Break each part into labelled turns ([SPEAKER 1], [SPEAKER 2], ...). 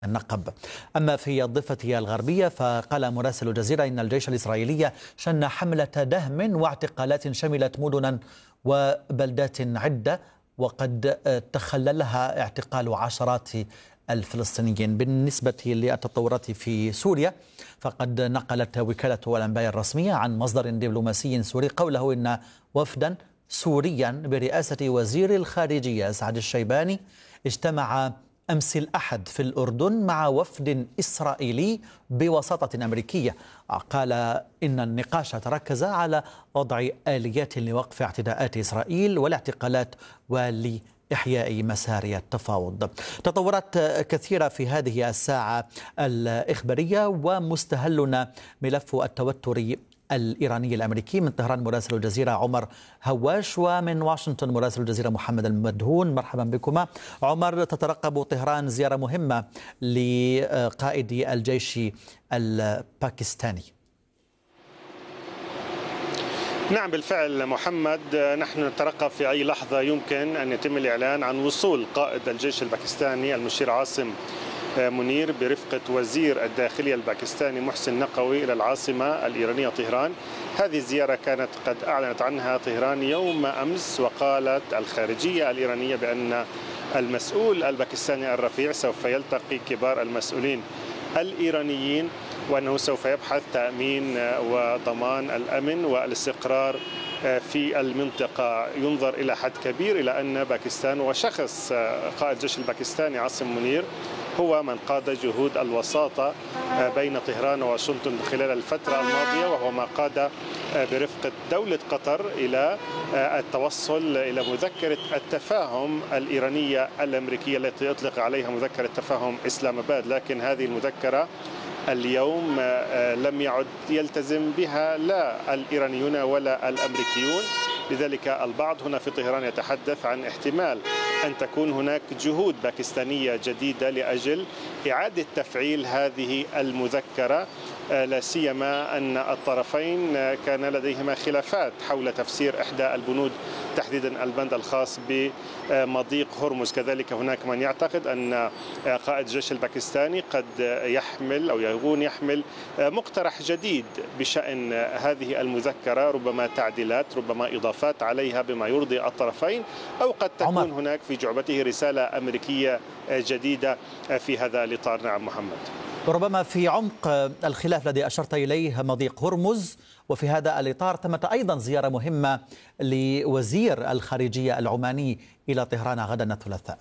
[SPEAKER 1] النقب. أما في الضفة الغربية فقال مراسل الجزيرة إن الجيش الإسرائيلي شن حملة دهم واعتقالات شملت مدنا وبلدات عدة، وقد تخللها اعتقال عشرات الفلسطينيين. بالنسبة للتطورات في سوريا فقد نقلت وكالة الأنباء الرسمية عن مصدر دبلوماسي سوري قوله إن وفدا سوريا برئاسة وزير الخارجية أسعد الشيباني اجتمع أمس الأحد في الأردن مع وفد إسرائيلي بوساطة أمريكية. قال إن النقاش تركز على وضع آليات لوقف اعتداءات إسرائيل والاعتقالات ولإحياء مسار التفاوض. تطورات كثيرة في هذه الساعة الإخبارية، ومستهلنا ملف التوتر الإيراني الأمريكي. من طهران مراسل الجزيرة عمر هواش، ومن واشنطن مراسل الجزيرة محمد المدهون. مرحبا بكما. عمر، تترقب طهران زيارة مهمة لقائد الجيش الباكستاني.
[SPEAKER 2] نعم بالفعل محمد، نحن نترقب في أي لحظة يمكن أن يتم الإعلان عن وصول قائد الجيش الباكستاني المشير عاصم منير برفقة وزير الداخلية الباكستاني محسن نقوي إلى العاصمة الإيرانية طهران. هذه الزيارة كانت قد أعلنت عنها طهران يوم أمس، وقالت الخارجية الإيرانية بأن المسؤول الباكستاني الرفيع سوف يلتقي كبار المسؤولين الإيرانيين، وأنه سوف يبحث تأمين وضمان الأمن والاستقرار في المنطقة. ينظر إلى حد كبير إلى أن باكستان وشخص قائد الجيش الباكستاني عاصم منير هو من قاد جهود الوساطة بين طهران وواشنطن خلال الفترة الماضية، وهو ما قاد برفقة دولة قطر إلى التوصل إلى مذكرة التفاهم الإيرانية الأمريكية التي يطلق عليها مذكرة تفاهم إسلام آباد. لكن هذه المذكرة اليوم لم يعد يلتزم بها لا الإيرانيون ولا الأمريكيون، لذلك البعض هنا في طهران يتحدث عن احتمال أن تكون هناك جهود باكستانية جديدة لأجل إعادة تفعيل هذه المذكرة، لا سيما أن الطرفين كان لديهما خلافات حول تفسير إحدى البنود، تحديدا البند الخاص بمضيق هرمز. كذلك هناك من يعتقد أن قائد الجيش الباكستاني قد يحمل أو يكون يحمل مقترح جديد بشأن هذه المذكرة، ربما تعديلات، ربما إضافات عليها بما يرضي الطرفين، أو قد تكون هناك في جعبته رسالة أمريكية جديدة في هذا الإطار. نعم محمد،
[SPEAKER 1] ربما في عمق الخلاف الذي أشرت إليه مضيق هرمز، وفي هذا الإطار تمت أيضا زيارة مهمة لوزير الخارجية العماني إلى طهران غدا الثلاثاء.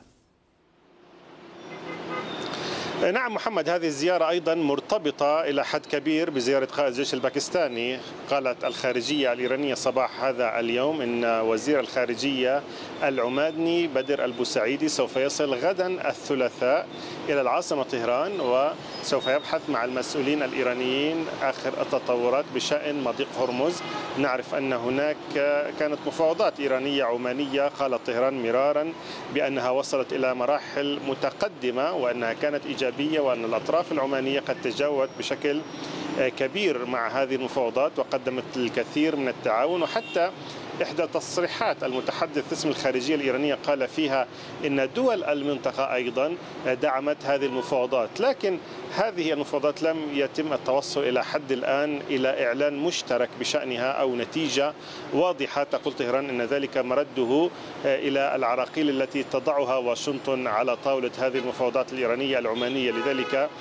[SPEAKER 2] نعم محمد، هذه الزيارة أيضا مرتبطة إلى حد كبير بزيارة قائد الجيش الباكستاني. قالت الخارجية الإيرانية صباح هذا اليوم إن وزير الخارجية العماني بدر البوسعيدي سوف يصل غدا الثلاثاء إلى العاصمة طهران، وسوف يبحث مع المسؤولين الإيرانيين آخر التطورات بشأن مضيق هرمز. نعرف أن هناك كانت مفاوضات إيرانية عمانية، قالت طهران مرارا بأنها وصلت إلى مراحل متقدمة وأنها كانت إيجابية، وأن الأطراف العمانية قد تجاوبت بشكل كبير مع هذه المفاوضات وقدمت الكثير من التعاون. وحتى إحدى تصريحات المتحدث باسم الخارجية الإيرانية قال فيها إن دول المنطقة أيضا دعمت هذه المفاوضات، لكن هذه المفاوضات لم يتم التوصل إلى حد الآن إلى إعلان مشترك بشأنها أو نتيجة واضحة تقول طهران أن ذلك مرده إلى العراقيل التي تضعها واشنطن على طاولة هذه المفاوضات الإيرانية العمانية. لذلك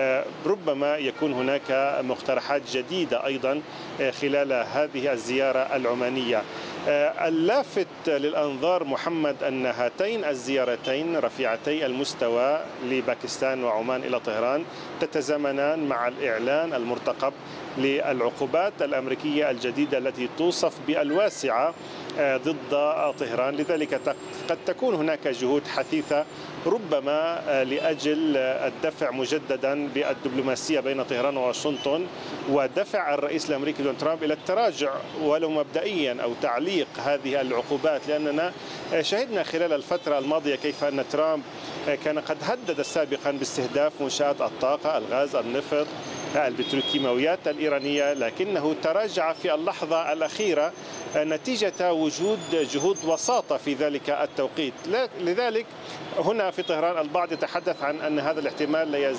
[SPEAKER 2] ربما يكون هناك مقترحات جديدة أيضا خلال هذه الزيارة العمانية. اللافت للأنظار محمد أن هاتين الزيارتين رفيعتي المستوى لباكستان وعمان إلى طهران تتزامنان مع الإعلان المرتقب للعقوبات الأمريكية الجديدة التي توصف بالواسعة ضد طهران. لذلك قد تكون هناك جهود حثيثة ربما لأجل الدفع مجددا بالدبلوماسية بين طهران وواشنطن، ودفع الرئيس الأمريكي دونالد ترامب إلى التراجع ولو مبدئيا أو تعليق هذه العقوبات، لأننا شهدنا خلال الفترة الماضية كيف أن ترامب كان قد هدد سابقا باستهداف منشآت الطاقة، الغاز، النفط، البتروكيماويات الإيرانية، لكنه تراجع في اللحظة الأخيرة نتيجة وجود جهود وساطة في ذلك التوقيت. لذلك هنا في طهران البعض يتحدث عن أن هذا الاحتمال لا يزال